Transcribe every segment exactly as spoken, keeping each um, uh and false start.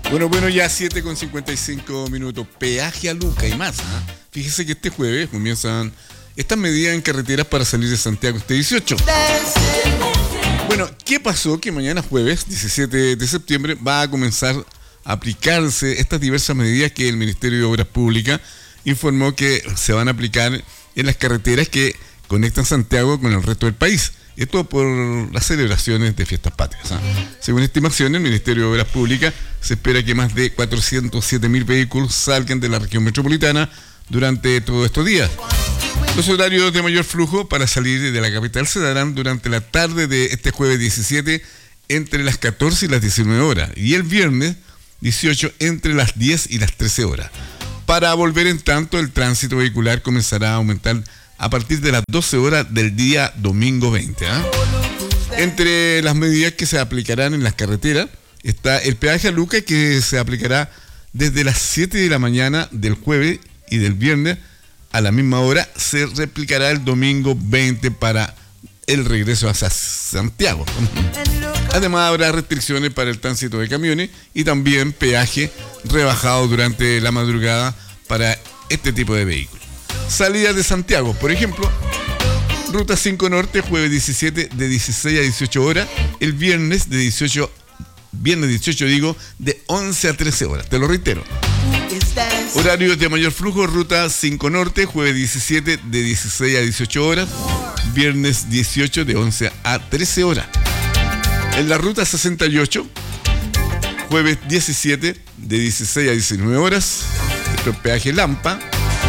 Bueno, bueno, ya siete con cincuenta y cinco minutos. Peaje a Luca y más. ¿eh? Fíjese que este jueves comienzan estas medidas en carreteras para salir de Santiago este dieciocho. Bueno, ¿qué pasó? Que mañana jueves, diecisiete de septiembre, va a comenzar a aplicarse estas diversas medidas que el Ministerio de Obras Públicas informó que se van a aplicar en las carreteras que conectan Santiago con el resto del país. Esto por las celebraciones de fiestas patrias. ¿eh? Según estimaciones, el Ministerio de Obras Públicas se espera que más de cuatrocientos siete mil vehículos salgan de la región metropolitana durante todos estos días. Los horarios de mayor flujo para salir de la capital se darán durante la tarde de este jueves diecisiete entre las catorce y las diecinueve horas y el viernes dieciocho entre las diez y las trece horas. Para volver en tanto, el tránsito vehicular comenzará a aumentar a partir de las doce horas del día domingo veinte. ¿eh? Entre las medidas que se aplicarán en las carreteras está el peaje a Luca, que se aplicará desde las siete de la mañana del jueves y del viernes a la misma hora. Se replicará el domingo veinte para el regreso hacia Santiago. Además habrá restricciones para el tránsito de camiones y también peaje rebajado durante la madrugada para este tipo de vehículos. Salida de Santiago, por ejemplo, Ruta cinco Norte, jueves diecisiete de dieciséis a dieciocho horas, el viernes de dieciocho, viernes dieciocho digo, de once a trece horas, te lo reitero. Horarios de mayor flujo, Ruta cinco Norte, jueves diecisiete de dieciséis a dieciocho horas, viernes dieciocho de once a trece horas. En la Ruta sesenta y ocho, jueves diecisiete de dieciséis a diecinueve horas, esto es peaje Lampa.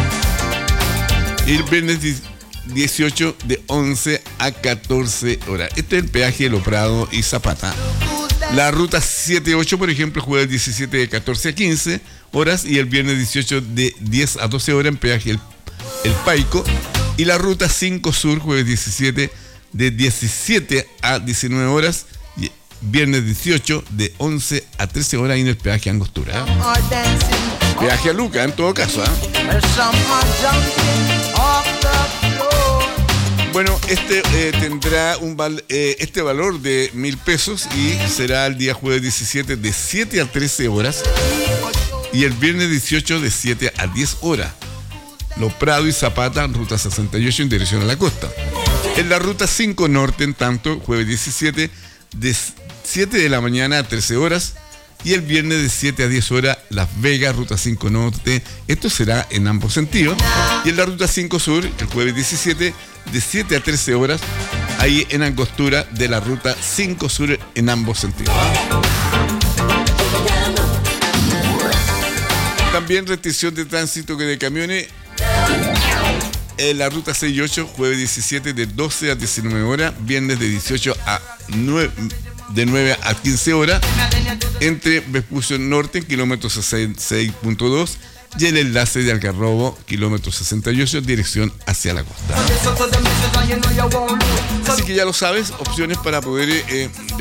Y el viernes dieciocho de once a catorce horas. Este es el peaje de Lo Prado y Zapata. La Ruta setenta y ocho, por ejemplo, jueves diecisiete de catorce a quince horas y el viernes dieciocho de diez a doce horas en peaje El, el Paico. Y la Ruta cinco Sur, jueves diecisiete de diecisiete a diecinueve horas y viernes dieciocho de once a trece horas en el peaje Angostura. ¿eh? Peaje a Luca, en todo caso. ¿eh? Bueno, este eh, tendrá un val, eh, este valor de mil pesos y será el día jueves diecisiete de siete a trece horas y el viernes dieciocho de siete a diez horas. Lo Prado y Zapata, Ruta sesenta y ocho en dirección a la costa. En la Ruta cinco Norte, en tanto, jueves diecisiete de siete de la mañana a trece horas y el viernes de siete a diez horas, Las Vegas, Ruta cinco Norte. Esto será en ambos sentidos. Y en la Ruta cinco Sur, el jueves diecisiete, de siete a trece horas, ahí en Angostura de la Ruta cinco Sur en ambos sentidos. También restricción de tránsito que de camiones en la Ruta seis y ocho, jueves diecisiete de doce a diecinueve horas, viernes de dieciocho a nueve, de nueve a quince horas, entre Vespucio Norte, kilómetro sesenta y seis punto dos, y el enlace de Algarrobo, kilómetro sesenta y ocho, dirección hacia la costa. Así que ya lo sabes, opciones para poder eh,